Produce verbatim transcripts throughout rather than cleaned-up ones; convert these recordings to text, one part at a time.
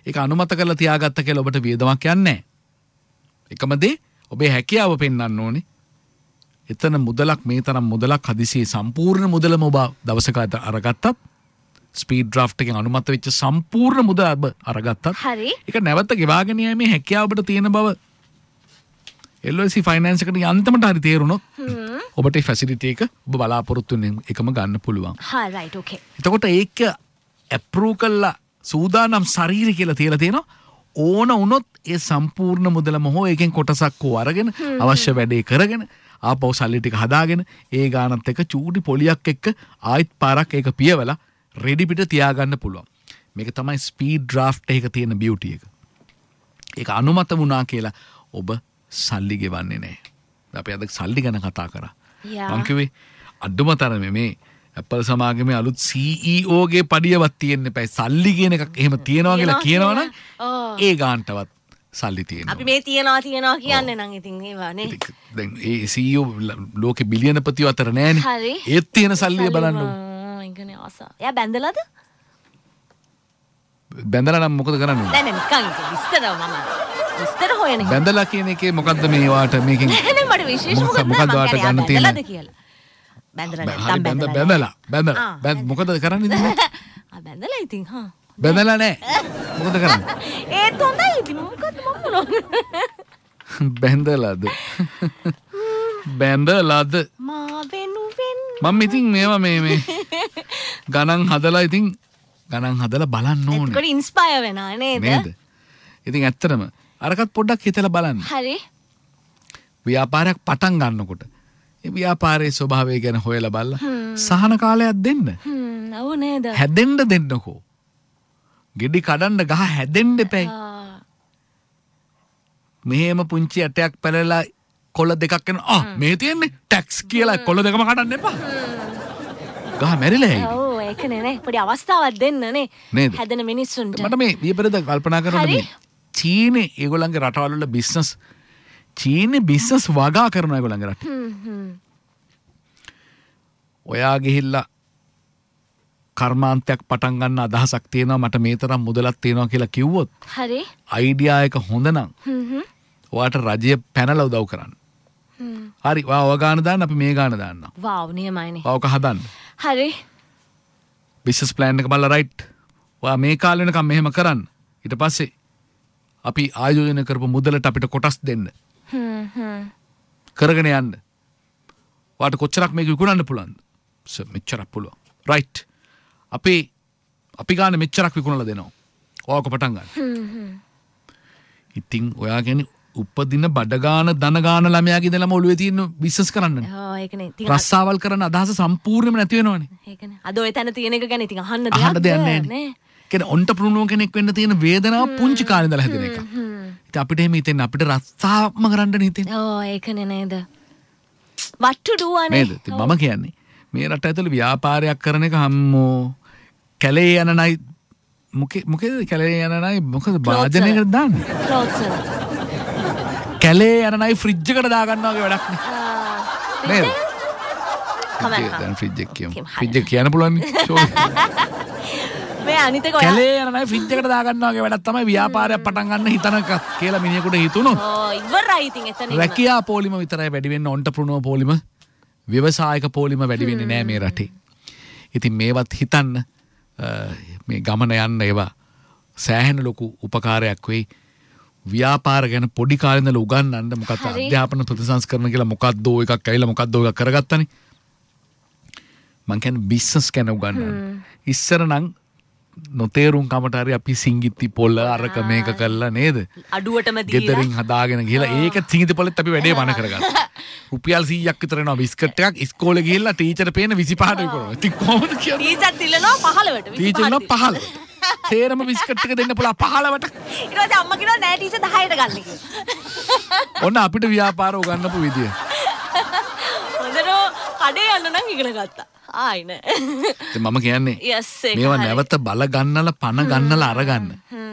ඒක අනුමත කරලා තියාගත්ත කියලා ඔබට වියදමක් යන්නේ නැහැ. එකම දේ ඔබේ හැකියාව පෙන්වන්න ඕනේ. එතන මුදලක් මේ තරම් මුදලක් හදිසියේ සම්පූර්ණ මුදලම ඔබ දවසක අරගත්තත් ස්පීඩ් ඩ්‍රාෆ්ට් එකෙන් අනුමත වෙච්ච සම්පූර්ණ මුදල ඔබ අරගත්තත් හරි. ඒක නැවත ගෙවාගෙන යීමේ හැකියාව ඔබට තියෙන බව L I C ෆයිනෑන්ස් එකට යන්තමට හරි තේරුණොත් ඔබට ඒ ෆැසිලිටි එක ඔබ බලාපොරොත්තු වෙන එකම ගන්න පුළුවන්. හා රයිට් ඕකේ. එතකොට ඒක ඇප්‍රූව් කළා සූදානම් ශරීරය කියලා තියලා තියෙනවා. ඕන වුණොත් ඒ සම්පූර්ණ මුදලම හෝ එකෙන් කොටසක් හෝ අරගෙන අවශ්‍ය වැඩේ කරගෙන ආපහු සල්ලි ටික හදාගෙන ඒ ගානත් එක්ක චූටි පොලියක් එක්ක ආයිත් පාරක් ඒක පියවලා රෙඩි පිට තියාගන්න පුළුවන්. මේක තමයි ස්පීඩ් ඩ්‍රාෆ්ට් එකක තියෙන බියුටි එක. ඒක අනුමත වුණා කියලා ඔබ සල්ලි ගෙවන්නේ නැහැ. අපි අද සල්ලි ගැන කතා කරා. මං කිව්වේ අඩුම තරමේ මේ Apple සමාගමේ අලුත් C E O ගේ පඩියවත් තියෙන්න එපා. සල්ලි කියන එකක් එහෙම තියනවා කියලා කියනවනම් ඒ ගාන්ටවත් සල්ලි තියෙනවා. අපි මේ තියනවා තියනවා කියන්නේ නම් ඉතින් ඒවා නේ. දැන් ඒ C E O ලෝකේ බිලියනපතිව අතර නෑනේ. ඒත් තියෙන සල්ලිය බලන්න ඕන. ඒකනේ ආසා. එයා බැඳලාද? බැඳලා නම් මොකද කරන්නේ? දැන් නිකන් විස්තර මම විස්තර හොයන්නේ. බැඳලා කියන එකේ මොකද්ද මේ වාට මේකෙන් නෑ මට විශේෂ මොකක්ද මොකද්ද වාට ගන්න තියෙන්නේ? බැඳලාද කියලා. බැඳලා නැත්නම් බැඳලා. බැඳලා බැඳලා. බැඳ මොකද කරන්නේ ඉතින්? ආ බැඳලා ඉතින් හා. බැඳලා නෑ. මොකද කරන්නේ? ඒත් හොඳයි ඉතින් මොකද්ද මම මොනවද? බැඳලාද? බැඳලාද? මා වෙනුවෙන් මම ඉතින් මේවා මේ මේ ගණන් හදලා ඉතින් ගණන් හදලා බලන්න ඕනේ. ඒක ඉන්ස්පයර් වෙනා නේද? නේද? ඉතින් ඇත්තටම අරකට පොඩ්ඩක් හිතලා බලන්න. හරි. ව්‍යාපාරයක් පටන් ගන්නකොට ඒ ව්‍යාපාරයේ ස්වභාවය ගැන හොයලා බලලා සහන කාලයක් දෙන්න. හ්ම් ඔව් නේද? හැදෙන්න දෙන්නකෝ. ගෙඩි කඩන්න ගහ හැදෙන්න එපැයි. මෙහෙම පුංචි ඇටයක් පැලලා කොළ දෙකක් එන ආ මේ තියෙන්නේ ටැක්ස් කියලා කොළ දෙකම කඩන්න එපා. ගහ මැරිලා ඇයි? ඔව් ඒකනේ නේ. පොඩි අවස්ථාවක් දෙන්න නේ. හැදෙන මිනිස්සුන්ට. මට මේ ඊපෙරේද කල්පනා කරනවා මේ චීනේ ඒගොල්ලන්ගේ රටවල් වල බිස්නස් චීනේ බිස්නස් වගා කරනවා ඒගොල්ලන්ගේ රටේ. හ්ම් හ්ම්. ඔයා ගිහිල්ලා කර්මාන්තයක් පටන් ගන්න අදහසක් තියෙනවා මට මේ තරම් මුදලක් තියෙනවා කියලා කිව්වොත් හරි. අයිඩියා එක හොඳ නම් හ්ම් හ්ම්. ඔයාට රජය පැනලා උදව් කරන්න. හ්ම්. හරි. ඔයා ඔය ගාන දාන්න අපි මේ ගාන දාන්නම්. වාව් නියමයිනේ. ඔයාක හදන්න. හරි. බිස්නස් ප්ලෑන් එක බලලා රයිට්. ඔයා මේ කාලේ වෙනකම් මෙහෙම කරන්න. ඊට පස්සේ අපි ආයෝජනය කරපු මුදලට අපිට කොටස් දෙන්න. හ්ම් හ්ම්. කරගෙන යන්න. ඔයාට කොච්චරක් මේක විකුණන්න පුළුවන්ද? මෙච්චරක් පුළුවන්. රයිට්. අපි අපි ගාන මෙච්චරක් විකුණලා දෙනවා. ඔයාක පටන් ගන්න. හ්ම් හ්ම්. ඉතින් ඔයා කියන්නේ උපදින බඩ ගාන ධන ගාන ළමයාගේ ඉඳලම ඔළුවේ තියෙන බිස්නස් කරන්නනේ. ඔව් ඒකනේ. ඉතින් රස්සාවල් කරන අදහස සම්පූර්ණයෙන්ම නැති වෙනවනේ. ඒකනේ. අද ඔය තැන තියෙන එක ගැන ඉතින් අහන්න අහන්න දෙයක් දෙයක් නැහැ නේ. කියන්නේ ඔන්ටර්ප්‍රිනර් කෙනෙක් වෙන්න තියෙන වේදනාව පුංචි කාලේ ඉඳලා හැදෙන එක. ඉතින් අපිට එහෙම හිතෙන්නේ අපිට රස්සාවක්ම කරන්න හිතෙන්නේ. ඔව් ඒකනේ නේද. what to do අනේ. නේද? ඉතින් මම කියන්නේ මේ රට ඇතුළේ ව්‍යාපාරයක් කරන එක හම්මෝ කැලේ යන නයි මොකේ මොකේද කැලේ යන නයි මොකද වාදනයකට දාන්නේ? clothes. කැලේ යන නයි ෆ්‍රිජ් එකට දා ගන්නවා වගේ වැඩක් නේ. නේද? කමෙන්. දැන් ෆ්‍රිජ් එක කියමු. ෆ්‍රිජ් එක කියන්න පුළුවන් නේ. මේ අනිත් එක ඔයා කැලේ යන නයි ෆ්‍රිජ් එකට දා ගන්නවා වගේ වැඩක් තමයි ව්‍යාපාරයක් පටන් ගන්න හිතන එක කියලා මිනිහෙකුට හිතුණොත්. ඔව් ඉවරයි ඉතින් එතන. රැකියා පොලිම විතරයි වැඩි වෙන්නේ ඔන්ටර්ප්‍රිනර් පොලිම. ව්‍යවසායක පොලිම වැඩි වෙන්නේ නෑ මේ රටේ. ඉතින් මේවත් හිතන්න මේ ගමන යන්න ඒවා සෑහෙන ලොකු උපකාරයක් වෙයි. ව්‍යාපාර ගැන පොඩි කාලේ ඉඳලා උගන්වන්න මොකක්ද අධ්‍යාපන ප්‍රතිසංස්කරණ කියලා මොකක්ද ඔය එකක් ඇවිල්ලා මොකක්ද ඔය එකක් කරගත්තනේ. මං කියන්නේ බිස්නස් ගැන උගන්වන්න. ඉස්සර නම් නොතේරුම් කමට හරි අපි සිංගිත්ති පොළ අරක මේක කළා නේද? අඩුවටම දීලා ගෙදරින් හදාගෙන ගිහලා ඒක සිංගිත්ති පොළෙත් අපි වැඩේ වණ කරගත්තා. රුපියල් සීයක් විතර එනවා බිස්කට් එකක් ඉස්කෝලේ ගිහිල්ලා ටීචර් පේන විසිපහට විකුණනවා. ඉතින් කොහොමද කියන්නේ? ටීචර් දිලනවා පහළවට. ටීචර් නෝ පහළවට. තේරම බිස්කට් එක දෙන්න පුළුවන් පහළවට. ඊට පස්සේ අම්මා කියනවා නෑ ටීචර් දහයට ගන්න කියලා. ඔන්න අපිට ව්‍යාපාර උගන්වපු විදිය. හොඳට කඩේ යන්න නම් ඉගෙන ගත්තා. ආයි නෑ. ඉතින් මම කියන්නේ yes ඒක. මේවා නැවත බල ගන්නලා පණ ගන්නලා අරගන්න.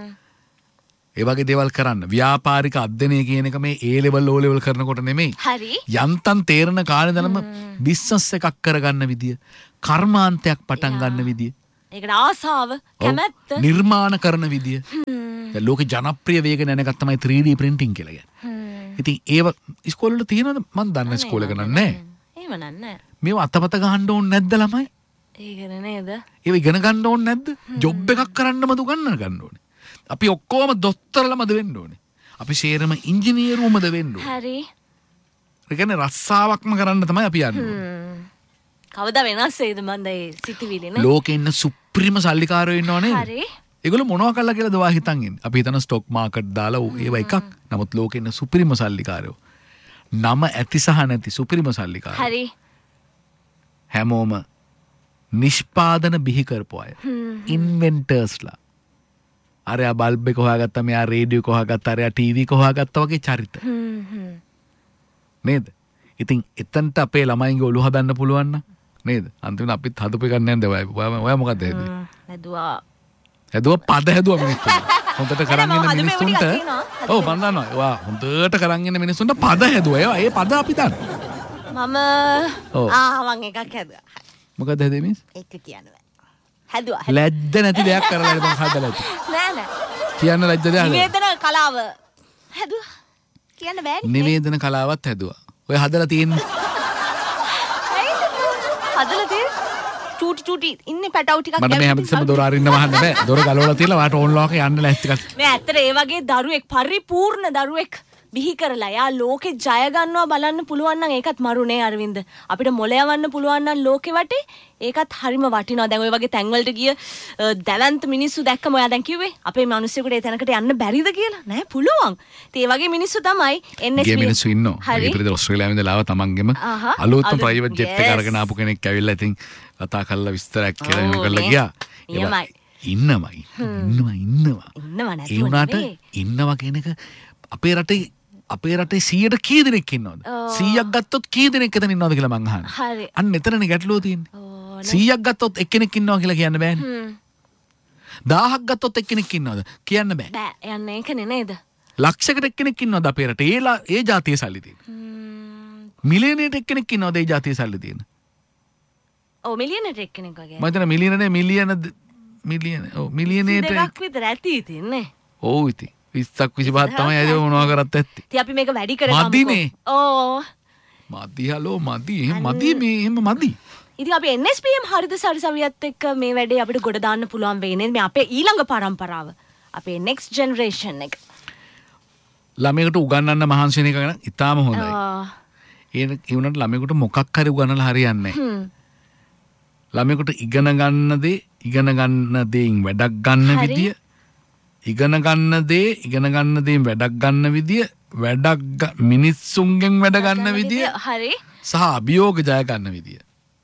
ඒ වගේ දේවල් කරන්න. ව්‍යාපාරික අධ්‍යයනය කියන එක මේ A level O level කරනකොට නෙමෙයි. හරි. යන්තම් තේරෙන කාලේ ඉඳලම බිස්නස් එකක් කරගන්න විදිය, කර්මාන්තයක් පටන් ගන්න විදිය. ඒකට ආසාව, කැමැත්ත, නිර්මාණ කරන විදිය. දැන් ලෝකේ ජනප්‍රිය වේගන යන එකක් තමයි three D printing කියලා කියන්නේ. ඉතින් ඒව ඉස්කෝලේ වල තියෙනවද? මම දන්න ඉස්කෝලේ එක නෑ. එහෙම නෑ. මේව අතපත ගහන්න ඕනේ නැද්ද ළමයි? ඒකනේ නේද? ඒව ඉගෙන ගන්න ඕනේ නැද්ද? ජොබ් එකක් කරන්නමද උගන්නන්න ගන්න ඕනේ. අපි ඔක්කොම දොස්තරලමද වෙන්න ඕනේ. අපි සේරම ඉංජිනේරුවමද වෙන්න ඕනේ. හරි. ඒ කියන්නේ රස්සාවක්ම කරන්න තමයි අපි යන්නේ. කවදා වෙනස් වෙයිද මන්ද ඒ සිතුවිලි නේ? ලෝකේ ඉන්න සුප්‍රීම සල්ලිකාරයෝ ඉන්නව නේද? හරි. ඒගොල්ලෝ මොනවා කළා කියලා දවා හිතන් ඉන්නේ. අපි හිතන ස්ටොක් මාකට් දාලා ඒව එකක්. නමුත් ලෝකේ ඉන්න සුප්‍රීම සල්ලිකාරයෝ. නම ඇති සහ නැති සුප්‍රීම සල්ලිකාරයෝ. හරි. හැමෝම නිෂ්පාදන බිහි කරපු අය. ඉන්වෙන්ටර්ස්ලා. අරයා බල්බ් එක හොයාගත්තා, මෙයා රේඩියෝ එක හොයාගත්තා, අරයා ටීවී එක හොයාගත්තා වගේ චරිත. නේද? ඉතින් එතනට අපේ ළමයින්ගේ ඔළුව හදන්න පුළුවන් නම් නේද? අන්තිමට අපිත් හදපු එකක් නැන්ද ඔය. ඔයා මොකද හැදුවේ? හැදුවා. හැදුවා පද හැදුවා මිනිස්සුන්ට. හොඳට කරන් ඉන්න මිනිස්සුන්ට. ඔව් මම දන්නවා. ඔයා හොඳට කරන් ඉන්න මිනිස්සුන්ට පද හැදුවා. ඒවා ඒ පද අපි දන්නවා. මම ආ මං එකක් හැදුවා. මොකද හැදුවේ මිස්? ඒක කියන්න බෑ. හැදුවා. ලැජ්ජ නැති දෙයක් කරලා මම හදලා ඇති. නෑ නෑ. කියන්න ලැජ්ජ දෙයක්. නිවේදන කලාව හැදුවා. කියන්න බෑනේ. නිවේදන කලාවත් හැදුවා. ඔය හදලා තියෙන්නේ. හදලා තියෙන්නේ. චූටි චූටි ඉන්නේ පැටවු ටිකක් මට මේ හැමතිස්සෙම දොර අරින්න වහන්න බෑ. දොර ගලවලා තියලා වාට ඕන්ලාක යන්න ලැස්ති කර. මේ ඇත්තට ඒ වගේ දරුවෙක් පරිපූර්ණ දරුවෙක් බිහි කරලා යා ලෝකේ ජය ගන්නවා බලන්න පුළුවන් නම් ඒකත් මරුනේ අරවින්ද. අපිට මොළ යවන්න පුළුවන් නම් ලෝකෙ වටේ ඒකත් හරිම වටිනවා. දැන් ඔය වගේ තැන් වලට ගිය දැවන්ත මිනිස්සු දැක්කම ඔයා දැන් කිව්වේ අපේ මිනිස්සුන්ට ඒ තැනකට යන්න බැරිද කියලා. නෑ පුළුවන්. ඉතින් ඒ වගේ මිනිස්සු තමයි එන් එස් බී. ගේ මිනිස්සු ඉන්නවා. ඒ පිළිද ඕස්ට්‍රේලියාවෙන් ඉඳලා ආව තමන්ගෙම අලුත්ම ප්‍රයිවට් ජෙට් එක අරගෙන ආපු කෙනෙක් ඇවිල්ලා ඉතින් කතා කරලා විස්තරයක් කියලා එහෙම කරලා ගියා. නියමයි. ඉන්නමයි. ඉන්නවා ඉන්නවා. ඉන්නවා නේද? ඒ උනාට ඉන්නවා කියන එක අපේ රටේ අපේ රටේ සීයට කී දෙනෙක් ඉන්නවද? සීයක් ගත්තොත් කී දෙනෙක් එතන ඉන්නවද කියලා මං අහන්නේ. හරි. අන්න එතනනේ ගැටලුව තියෙන්නේ. සීයක් ගත්තොත් එක්කෙනෙක් ඉන්නවා කියලා කියන්න බෑනේ. දහයක් ගත්තොත් එක්කෙනෙක් ඉන්නවද? කියන්න බෑ. බෑ. යන්නේ ඒකනේ නේද? ලක්ෂයකට එක්කෙනෙක් ඉන්නවද අපේ රටේ? ඒ ඒ ජාතියේ සල්ලි තියෙන. මිලියනයකට එක්කෙනෙක් ඉන්නවද ඒ ජාතියේ සල්ලි තියෙන? ඔව් මිලියනට එක්කෙනෙක් වගේ. මම හිතන මිලියනනේ මිලියන මිලියන ඔව් මිලියනේට දෙකක් විතර ඇති ඉතින්නේ. ඔව් ඉතින් විස්සක් විසිපහක් තමයි අද මොනවා කරත් ඇත්තේ. ඉතින් අපි මේක වැඩි කරගමුකෝ. මදිනේ. ඕ. මදි හලෝ මදි. එහෙම මදි මේ එහෙම මදි. ඉතින් අපි එන් එස් බී එම් හරිද සරිසවියත් එක්ක මේ වැඩේ අපිට ගොඩ දාන්න පුළුවන් වෙන්නේ මේ අපේ ඊළඟ පරම්පරාව. අපේ next generation එක. ළමයෙකුට උගන්වන්න මහන්සි වෙන එක ගැන ඉතාලම හොඳයි. ඒ ඒ උනට ළමයෙකුට මොකක් හරි උගන්වලා හරියන්නේ නැහැ. ළමයෙකුට ඉගෙන ගන්න දේ ඉගෙන ගන්න දේෙන් වැඩක් ගන්න විදිය ඉගෙන ගන්න දේ ඉගෙන ගන්න දේෙන් වැඩක් ගන්න විදිය වැඩක් මිනිස්සුන්ගෙන් වැඩ ගන්න විදිය හරි සහ අභියෝග ජය ගන්න විදිය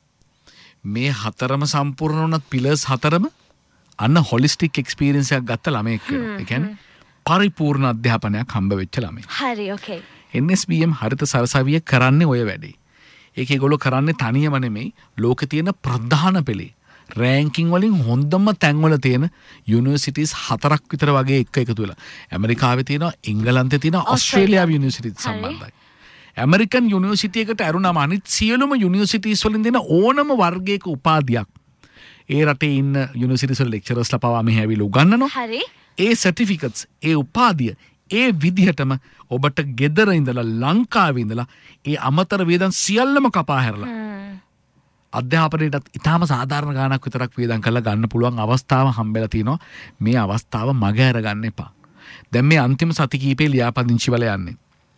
මේ හතරම සම්පූර්ණ වුණත් පිලර්ස් හතරම අන්න හොලිස්ටික් එක්ස්පීරියන්ස් එකක් ගත්ත ළමයෙක් වෙනවා. ඒ කියන්නේ පරිපූර්ණ අධ්‍යාපනයක් හම්බ වෙච්ච ළමයෙක්. හරි ඕකේ. එන් එස් බී එම් හරිත සරසවිය කරන්නේ ඔය වැඩේ. ඒක ඒගොල්ලෝ කරන්නේ තනියම නෙමෙයි ලෝකේ තියෙන ප්‍රධාන පෙළේ රෑන්කින් වලින් හොඳම තැන්වල තියෙන යුනිවර්සිටිස් හතරක් විතර වගේ එක එකතු වෙලා. ඇමරිකාවේ තියෙනවා, එංගලන්තේ තියෙනවා, ඕස්ට්‍රේලියාවේ යුනිවර්සිටිස් සම්බන්ධයි. ඇමරිකන් යුනිවර්සිටි එකට ඇරුණාම අනිත් සියලුම යුනිවර්සිටිස් වලින් දෙන ඕනම වර්ගයක උපාධියක් ඒ රටේ ඉන්න යුනිවර්සිටිස් වල ලෙක්චරර්ස්ලා පවා මෙහි ඇවිල්ලා උගන්වනවා. හරි. ඒ සර්ටිෆිකට්ස්, ඒ උපාධිය ඒ විදිහටම ඔබට ගෙදර ඉඳලා ලංකාවේ ඉඳලා ඒ අමතර වේදන් සියල්ලම කපා හැරලා අධ්‍යාපනයටත් ඉතාම සාධාරණ ගාණක් විතරක් වේදන් කරලා ගන්න පුළුවන් අවස්ථාව හම්බෙලා තිනවා. මේ අවස්ථාව මග හැර ගන්න එපා. දැන් මේ අන්තිම සති කීපේ ලියාපදිංචි වල යන්නේ.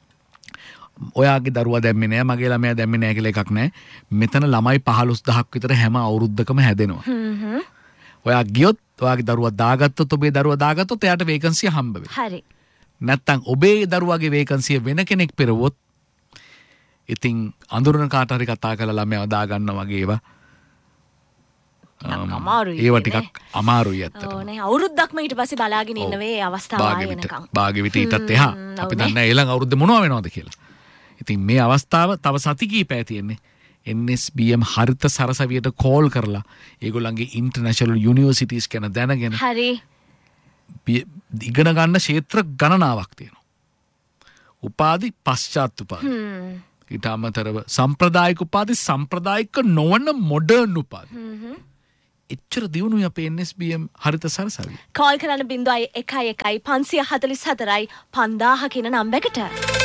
ඔයාගේ දරුවා දැම්මේ නෑ, මගේ ළමයා දැම්මේ නෑ කියලා එකක් නෑ. මෙතන ළමයි පහළොස් දහසක් විතර හැම අවුරුද්දකම හැදෙනවා. හ්ම්. ඔයා ගියොත් ඔයාගේ දරුවා දාගත්තොත් ඔබේ දරුවා දාගත්තොත් එයාට වේකන්සිය හම්බ වෙනවා. හරි. නැත්තම් ඔබේ දරුවාගේ වේකන්සිය වෙන කෙනෙක් පෙරවුවොත් ඉතින් අඳුරන කාට හරි කතා කරලා ළමයා දාගන්න වගේ ඒවා අමාරුයි. ඒවා ටිකක් අමාරුයි ඇත්තටම. ඕනේ අවුරුද්දක්ම ඊට පස්සේ බලාගෙන ඉන්න වේ අවස්ථාව ආයෙනකම්. භාගෙ විට ඊටත් එහා අපි දන්නේ නැහැ ඊළඟ අවුරුද්දේ මොනව වෙනවද කියලා. ඉතින් මේ අවස්ථාව තව සති කීපයක් තියෙන්නේ. එන් එස් බී එම් හරිත සරසවියට කෝල් කරලා ඒගොල්ලන්ගේ ඉන්ටර්නැෂනල් යුනිවර්සිටිස් ගැන දැනගෙන හරි ඉගෙන ගන්න ක්ෂේත්‍ර ගණනාවක් තියෙනවා. උපාධි පශ්චාත් උපාධි. ඊට අමතරව සම්ප්‍රදායික උපාධි සම්ප්‍රදායික නොවන මොඩර්න් උපාධි. එච්චර දියුණුයි අපේ N S B M හරිත සරසවි. කෝල් කරන්න බිංදුවයි එකයි එකයි පන්සිය හතලිස් හතරයි පන්දාහ කියන නම්බරකට.